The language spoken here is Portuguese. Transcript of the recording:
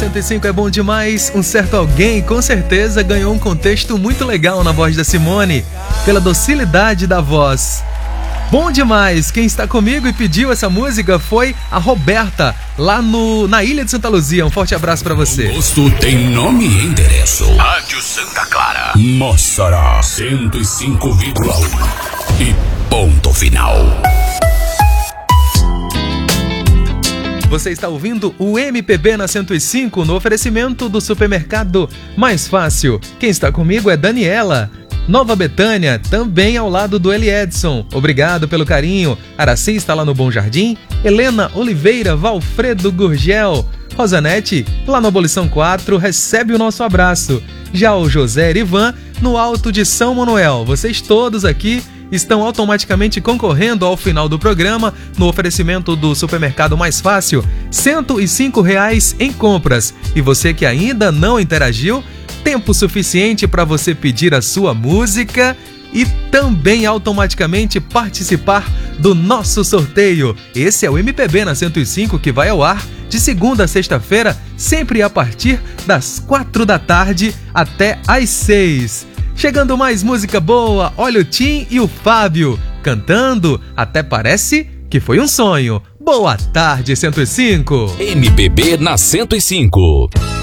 105 é bom demais. Um certo alguém com certeza ganhou um contexto muito legal na voz da Simone, pela docilidade da voz. Bom demais! Quem está comigo e pediu essa música foi a Roberta, lá na Ilha de Santa Luzia. Um forte abraço pra você. O gosto tem nome e endereço. Rádio Santa Clara, Mossoró 105,1 e ponto final. Você está ouvindo o MPB na 105 no oferecimento do supermercado Mais Fácil. Quem está comigo é Daniela, Nova Betânia, também ao lado do Eli Edson. Obrigado pelo carinho. Araci está lá no Bom Jardim. Helena Oliveira, Valfredo Gurgel. Rosanete, lá no Abolição 4, recebe o nosso abraço. Já o José Erivan, no Alto de São Manuel. Vocês todos aqui estão automaticamente concorrendo ao final do programa no oferecimento do supermercado Mais Fácil, R$105 em compras. E você que ainda não interagiu, tempo suficiente para você pedir a sua música e também automaticamente participar do nosso sorteio. Esse é o MPB na 105 que vai ao ar de segunda a sexta-feira, sempre a partir das 4 da tarde até às 6. Chegando mais música boa, olha o Tim e o Fábio cantando Até Parece que Foi um Sonho. Boa tarde, 105. MPB na 105.